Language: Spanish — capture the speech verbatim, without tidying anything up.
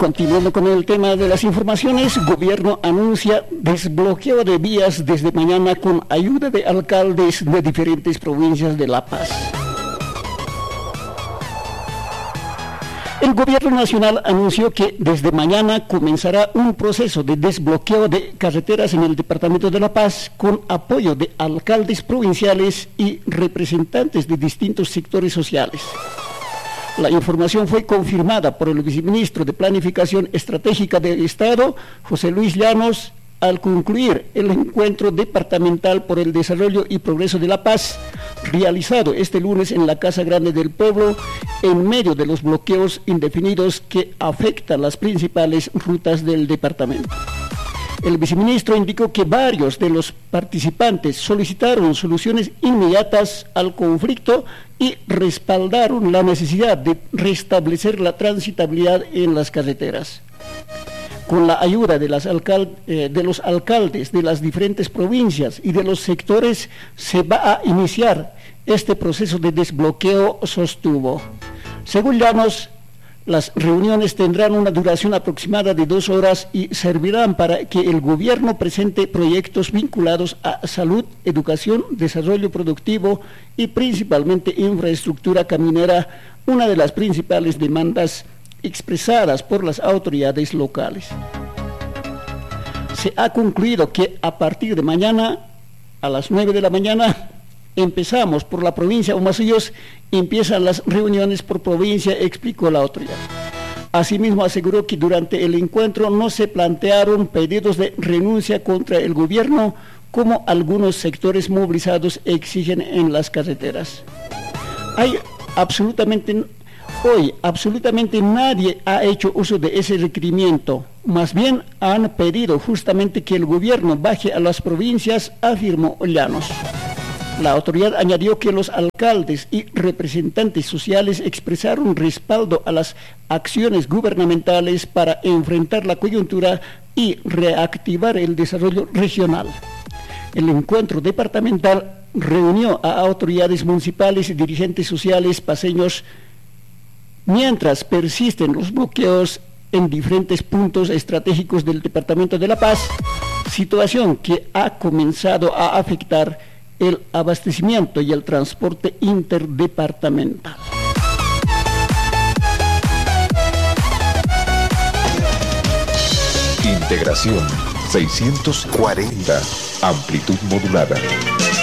Continuando con el tema de las informaciones, gobierno anuncia desbloqueo de vías desde mañana con ayuda de alcaldes de diferentes provincias de La Paz. El gobierno nacional anunció que desde mañana comenzará un proceso de desbloqueo de carreteras en el departamento de La Paz con apoyo de alcaldes provinciales y representantes de distintos sectores sociales. La información fue confirmada por el viceministro de Planificación Estratégica del Estado, José Luis Llanos, al concluir el encuentro departamental por el desarrollo y progreso de La Paz, realizado este lunes en la Casa Grande del Pueblo, en medio de los bloqueos indefinidos que afectan las principales rutas del departamento. El viceministro indicó que varios de los participantes solicitaron soluciones inmediatas al conflicto y respaldaron la necesidad de restablecer la transitabilidad en las carreteras. Con la ayuda de, las alcal- eh, de los alcaldes de las diferentes provincias y de los sectores, se va a iniciar este proceso de desbloqueo, sostuvo. Según Llanos, las reuniones tendrán una duración aproximada de dos horas y servirán para que el gobierno presente proyectos vinculados a salud, educación, desarrollo productivo y principalmente infraestructura caminera, una de las principales demandas expresadas por las autoridades locales. Se ha concluido que a partir de mañana, a las nueve de la mañana, empezamos por la provincia de Huasillos, empiezan las reuniones por provincia, explicó la autoridad. Asimismo aseguró que durante el encuentro no se plantearon pedidos de renuncia contra el gobierno, como algunos sectores movilizados exigen en las carreteras. Hay absolutamente, hoy absolutamente nadie ha hecho uso de ese requerimiento, más bien han pedido justamente que el gobierno baje a las provincias, afirmó Llanos. La autoridad añadió que los alcaldes y representantes sociales expresaron respaldo a las acciones gubernamentales para enfrentar la coyuntura y reactivar el desarrollo regional. El encuentro departamental reunió a autoridades municipales y dirigentes sociales paceños mientras persisten los bloqueos en diferentes puntos estratégicos del departamento de La Paz, situación que ha comenzado a afectar el abastecimiento y el transporte interdepartamental. Integración seiscientos cuarenta, amplitud modulada.